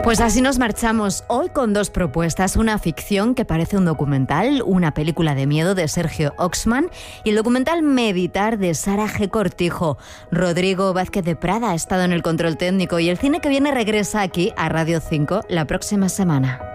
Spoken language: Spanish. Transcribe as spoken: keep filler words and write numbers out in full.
Pues así nos marchamos hoy con dos propuestas, una ficción que parece un documental, una película de miedo de Sergio Oxman y el documental Meditar de Sara G. Cortijo. Rodrigo Vázquez de Prada ha estado en el control técnico y el cine que viene regresa aquí a Radio cinco la próxima semana.